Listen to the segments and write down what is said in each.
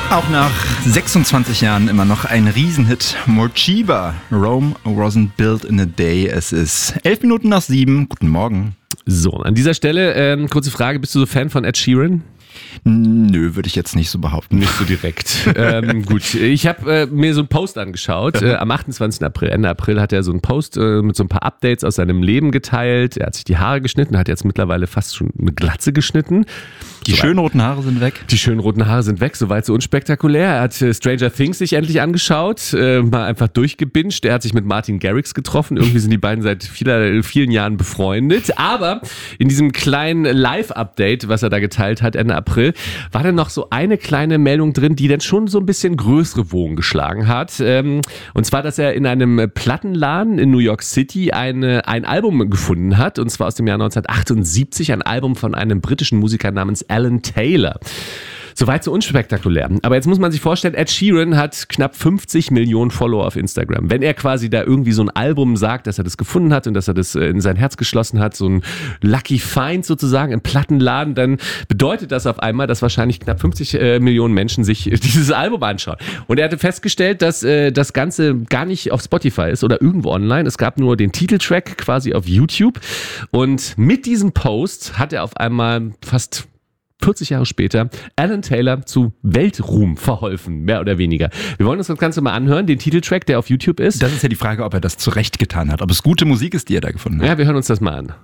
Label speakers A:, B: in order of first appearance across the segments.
A: Auch nach 26 Jahren immer noch ein Riesenhit. Morcheeba, Rome wasn't built in a day. Es ist 11:07. Guten Morgen.
B: So, an dieser Stelle kurze Frage, bist du so Fan von Ed Sheeran?
A: Nö, würde ich jetzt nicht so behaupten.
B: Nicht so direkt. Gut, ich habe mir so einen Post angeschaut. Am 28. April, Ende April hat er so einen Post mit so ein paar Updates aus seinem Leben geteilt. Er hat sich die Haare geschnitten, hat jetzt mittlerweile fast schon eine Glatze geschnitten.
A: Die schönen roten Haare sind weg.
B: Die schönen roten Haare sind weg, soweit so unspektakulär. Er hat Stranger Things sich endlich angeschaut, mal einfach durchgebinged. Er hat sich mit Martin Garrix getroffen. Irgendwie sind die beiden seit vielen Jahren befreundet. Aber in diesem kleinen Live-Update, was er da geteilt hat, Ende April, war dann noch so eine kleine Meldung drin, die dann schon so ein bisschen größere Wogen geschlagen hat. Und zwar, dass er in einem Plattenladen in New York City ein Album gefunden hat. Und zwar aus dem Jahr 1978, ein Album von einem britischen Musiker namens Alan Taylor. Soweit so unspektakulär. Aber jetzt muss man sich vorstellen, Ed Sheeran hat knapp 50 Millionen Follower auf Instagram. Wenn er quasi da irgendwie so ein Album sagt, dass er das gefunden hat und dass er das in sein Herz geschlossen hat, so ein Lucky Find sozusagen im Plattenladen, dann bedeutet das auf einmal, dass wahrscheinlich knapp 50 Millionen Menschen sich dieses Album anschauen. Und er hatte festgestellt, dass das Ganze gar nicht auf Spotify ist oder irgendwo online. Es gab nur den Titeltrack quasi auf YouTube. Und mit diesem Post hat er auf einmal fast 40 Jahre später Alan Taylor zu Weltruhm verholfen, mehr oder weniger. Wir wollen uns das Ganze mal anhören, den Titeltrack, der auf YouTube ist.
A: Das ist ja die Frage, ob er das zurecht getan hat, ob es gute Musik ist, die er da gefunden hat.
B: Ja, wir hören uns das mal an.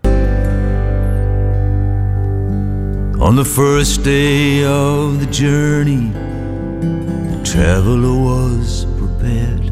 C: On the first day of the journey, the traveler was prepared.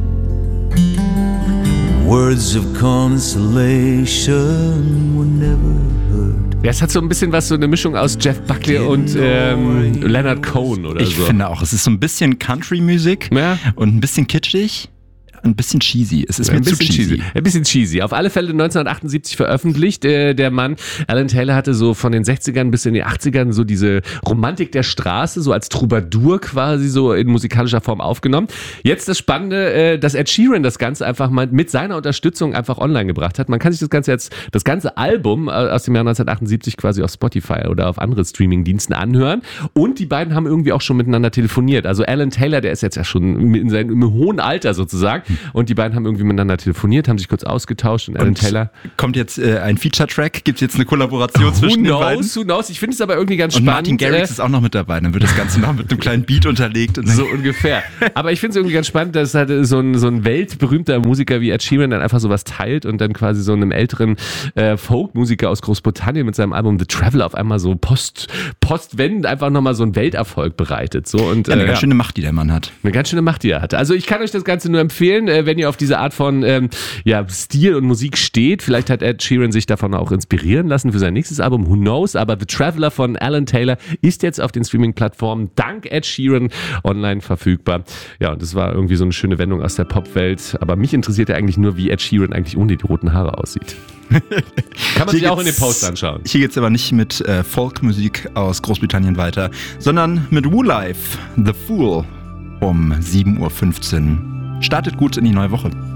C: Words of consolation were never heard.
B: Ja, es hat so ein bisschen was, so eine Mischung aus Jeff Buckley und Leonard Cohen oder
A: Ich
B: so.
A: finde auch, es ist so ein bisschen Country-Musik und ein bisschen kitschig. Ein bisschen cheesy. Es ist mir zu cheesy.
B: Ein bisschen cheesy. Auf alle Fälle 1978 veröffentlicht. Der Mann, Alan Taylor, hatte so von den 60ern bis in die 80ern so diese Romantik der Straße, so als Troubadour quasi so in musikalischer Form aufgenommen. Jetzt das Spannende, dass Ed Sheeran das Ganze einfach mal mit seiner Unterstützung einfach online gebracht hat. Man kann sich das ganze Album aus dem Jahr 1978 quasi auf Spotify oder auf andere Streaming-Diensten anhören. Und die beiden haben irgendwie auch schon miteinander telefoniert. Also Alan Taylor, der ist jetzt ja schon in seinem hohen Alter sozusagen. Und die beiden haben irgendwie miteinander telefoniert, haben sich kurz ausgetauscht und Alan Taylor.
A: Kommt jetzt ein Feature-Track? Gibt es jetzt eine Kollaboration zwischen den beiden?
B: Who knows? Ich finde es aber irgendwie ganz
A: und
B: spannend.
A: Martin Garrix ist auch noch mit dabei. Dann wird das Ganze noch mit einem kleinen Beat unterlegt. Und
B: so ungefähr. Aber ich finde es irgendwie ganz spannend, dass halt so ein weltberühmter Musiker wie Ed Sheeran dann einfach sowas teilt und dann quasi so einem älteren Folk-Musiker aus Großbritannien mit seinem Album The Traveler auf einmal so postwendend einfach nochmal so einen Welterfolg bereitet. So, und,
A: eine ganz schöne Macht, die der Mann hat.
B: Eine ganz schöne Macht, die er hatte. Also ich kann euch das Ganze nur empfehlen, wenn ihr auf diese Art von Stil und Musik steht. Vielleicht hat Ed Sheeran sich davon auch inspirieren lassen für sein nächstes Album, who knows. Aber The Traveler von Alan Taylor ist jetzt auf den Streaming-Plattformen dank Ed Sheeran online verfügbar. Ja, und das war irgendwie so eine schöne Wendung aus der Popwelt. Aber mich interessiert ja eigentlich nur, wie Ed Sheeran eigentlich ohne die roten Haare aussieht. Kann man sich auch in den Post anschauen.
A: Hier geht's aber nicht mit Folkmusik aus Großbritannien weiter, sondern mit Woolife, The Fool um 7:15 Uhr. Startet gut in die neue Woche.